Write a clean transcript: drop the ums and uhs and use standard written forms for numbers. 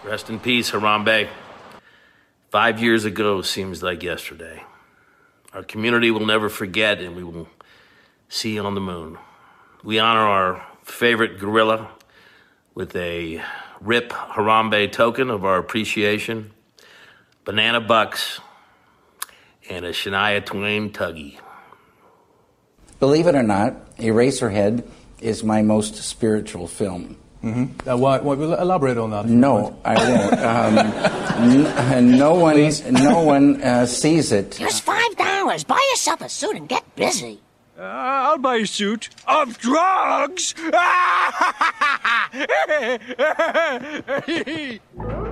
Rest in peace, Harambe. 5 years ago seems like yesterday. Our community will never forget, and we will see you on the moon. We honor our favorite gorilla with a Rip Harambe token of our appreciation, Banana Bucks, and a Shania Twain Tuggy. Believe it or not, Eraserhead is my most spiritual film. Mm-hmm. Elaborate on that. No, I won't. No one sees it. Here's $5. Buy yourself a suit and get busy. I'll buy a suit of drugs.